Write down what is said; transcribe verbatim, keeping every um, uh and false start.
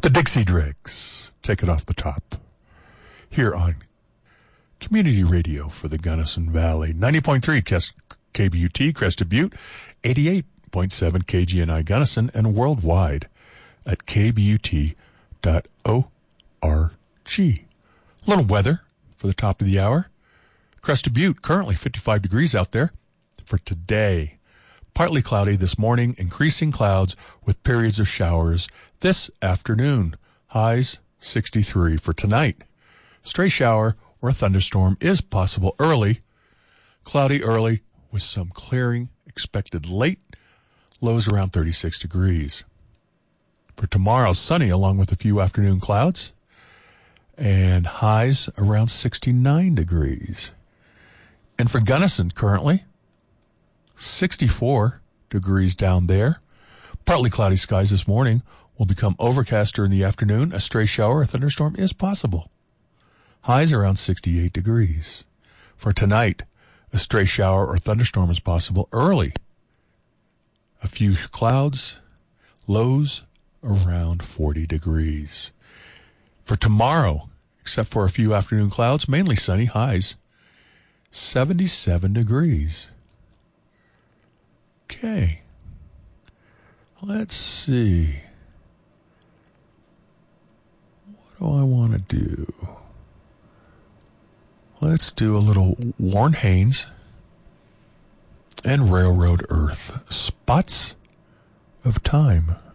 The Dixie Dregs, take it off the top. Here on Community Radio for the Gunnison Valley. ninety point three K B U T, Crested Butte. eighty-eight point seven K G N I Gunnison. And worldwide at k b u t dot org. A little weather for the top of the hour. Crested Butte, currently fifty-five degrees out there for today. Partly cloudy this morning, increasing clouds with periods of showers this afternoon. Highs sixty-three for tonight. Stray shower or a thunderstorm is possible early. Cloudy early with some clearing expected late. Lows around thirty-six degrees. For tomorrow, sunny along with a few afternoon clouds. And highs around sixty-nine degrees. And for Gunnison currently, sixty-four degrees down there. Partly cloudy skies this morning will become overcast during the afternoon. A stray shower or thunderstorm is possible. Highs around sixty-eight degrees. For tonight, a stray shower or thunderstorm is possible early. A few clouds, lows around forty degrees. For tomorrow, except for a few afternoon clouds, mainly sunny, highs seventy-seven degrees. Okay. Let's see. What do I want to do? Let's do a little Warren Haynes and Railroad Earth. Spots of Time.